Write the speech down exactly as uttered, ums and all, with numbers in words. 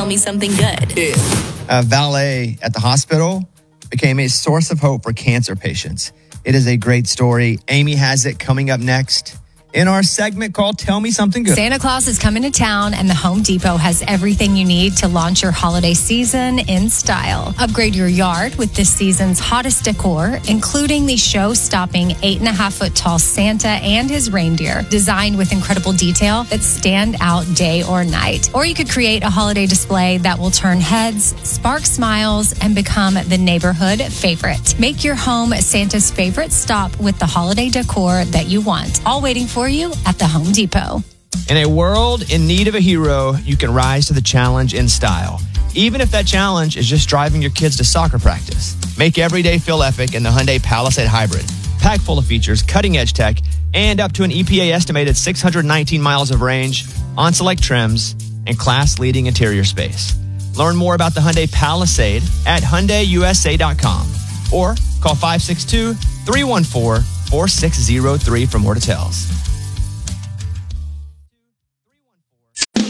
Tell me something good. A valet at the hospital became a source of hope for cancer patients. It is a great story. Amy has it coming up next in our segment called Tell Me Something Good. Santa Claus is coming to town, and the Home Depot has everything you need to launch your holiday season in style. Upgrade your yard with this season's hottest decor, including the show-stopping eight and a half foot tall Santa and his reindeer, designed with incredible detail that stand out day or night. Or you could create a holiday display that will turn heads, spark smiles, and become the neighborhood favorite. Make your home Santa's favorite stop with the holiday decor that you want. All waiting for you at the Home Depot. In a world in need of a hero, you can rise to the challenge in style. Even if that challenge is just driving your kids to soccer practice. Make every day feel epic in the Hyundai Palisade Hybrid. Packed full of features, cutting-edge tech, and up to an E P A-estimated six hundred nineteen miles of range, on select trims, and class-leading interior space. Learn more about the Hyundai Palisade at Hyundai U S A dot com or call five six two, three one four, four six zero three for more details.